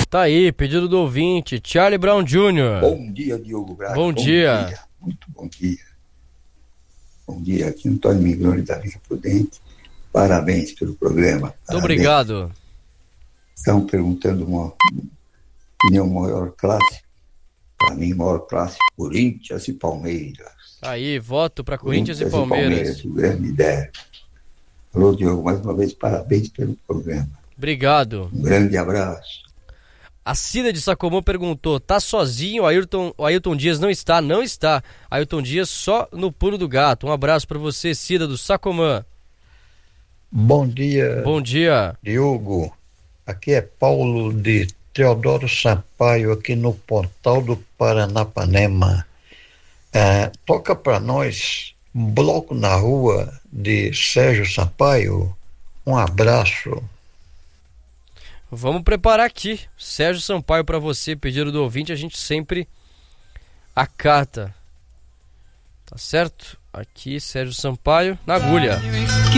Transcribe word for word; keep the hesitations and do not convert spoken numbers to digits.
Tá aí, pedido do ouvinte, Charlie Brown Júnior Bom dia, Diogo Braga. Bom, bom dia. dia. Muito bom dia. Bom dia, aqui Antônio Migrone da Vila Prudente. Parabéns pelo programa. Muito Parabéns. obrigado. Estão perguntando uma opinião maior clássico. Para mim, maior clássico, Corinthians e Palmeiras. Aí, voto para Corinthians, Corinthians e Palmeiras. E Palmeiras, o grande ideia. Alô, Diogo, mais uma vez, parabéns pelo programa. Obrigado. Um grande abraço. A Cida de Sacomã perguntou, tá sozinho? O Ayrton, o Ayrton Dias não está? Não está. Ayrton Dias só no pulo do gato. Um abraço para você, Cida do Sacomã. Bom dia. Bom dia. Diogo, aqui é Paulo de Teodoro Sampaio, aqui no Portal do Paranapanema. É, toca para nós um bloco na rua de Sérgio Sampaio. Um abraço. Vamos preparar aqui, Sérgio Sampaio, para você, pedido do ouvinte, a gente sempre acata. Tá certo? Aqui, Sérgio Sampaio, na agulha.